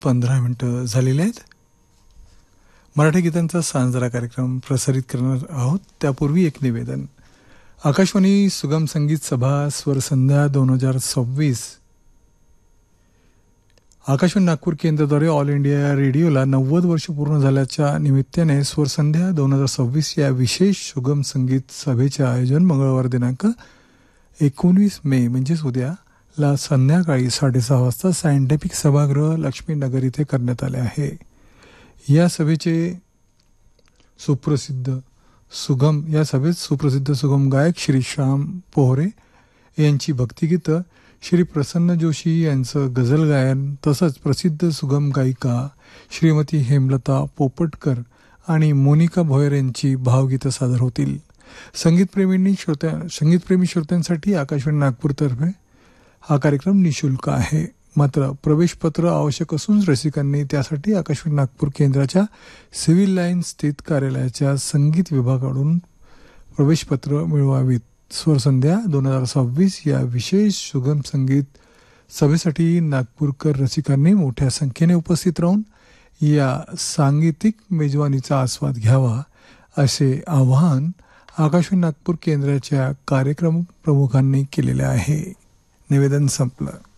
15 झालेले आहेत. मराठी गीतांचा सांजरा कार्यक्रम प्रसारित करणार आहोत. त्यापूर्वी एक निवेदन. आकाशवाणी सुगम संगीत सभा स्वर संध्या 2026 आकाशवाणी नागपूर केंद्राद्वारे ऑल इंडिया रेडिओला 90 वर्ष पूर्ण झाल्याच्या निमित्ताने स्वर संध्या 2026 या विशेष सुगम संगीत सभेचे आयोजन मंगळवार दिनांक 19 मे म्हणजेच उद्याला संध्याकाळी 6:30 वाजता सायंटिफिक सभागृह लक्ष्मीनगर इथे करण्यात आले आहे. या सभेत सुप्रसिद्ध सुगम गायक श्री श्याम पोहरे यांची भक्तिगीतं, श्री प्रसन्न जोशी यांचं गझल गायन तसंच प्रसिद्ध सुगम गायिका श्रीमती हेमलता पोपटकर आणि मोनिका भोयर यांची भावगीतं सादर होतील. संगीतप्रेमी श्रोत्यांसाठी आकाशवाणी नागपूरतर्फे हा कार्यक्रम निःशुल्क आहे. मात्र प्रवेशपत्र आवश्यक असून रसिकांनी त्यासाठी आकाशवाणी नागपूर केंद्राच्या सिव्हिल लाईन स्थित कार्यालयाच्या संगीत विभागाकडून प्रवेशपत्र मिळवावीत. स्वरसंध्या 2026 या विशेष सुगम संगीत सभेसाठी नागपूरकर रसिकांनी मोठ्या संख्येने उपस्थित राहून या सांगीतिक मेजवानीचा आस्वाद घ्यावा असे आवाहन आकाशवाणी नागपूर केंद्राच्या कार्यक्रम प्रमुखांनी केलेले आहे. निवेदन संपलं.